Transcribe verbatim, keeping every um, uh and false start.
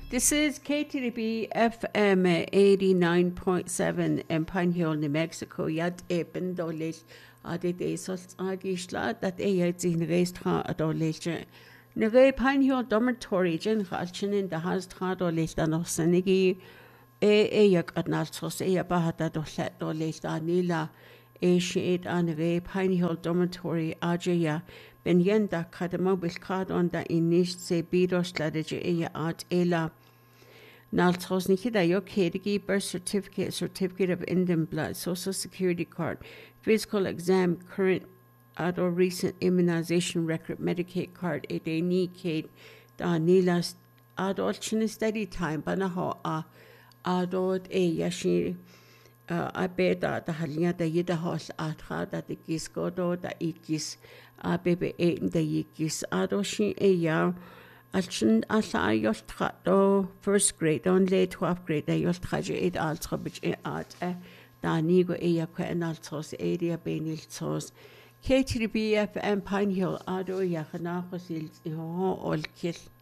This is K T D B F M eighty-nine point seven in Pine Hill, New Mexico. Yad eben dolich adit esos agishla that eyad in reistra adolich. Nere Pine Hill dormitory jen halchen in the has tradolich dan of senigi e eyak adnalsos eya bahata dolet dolich danila e sheet an re Pine Hill dormitory ajaya ben yenda kadamobil card on da inish se bidos ladege eya art ela Naltros nikida yo kedigi birth certificate, certificate of Indian blood, social security card, physical exam, current or recent immunization record, Medicaid card, a day ni kate da nilas adult chin study time, banaho a adult a yashi a beta da halia da yida hos atra da the giskodo da ikis a bebe eight da yikis adoshi a yaw. Alchin alla yoltrato first grade on late twelfth grade da yoltraje ed altra bich e art e da nigo e yakwa en altros area benil tos K T B F M Pine Hill ado yakana khosil i ho ol kil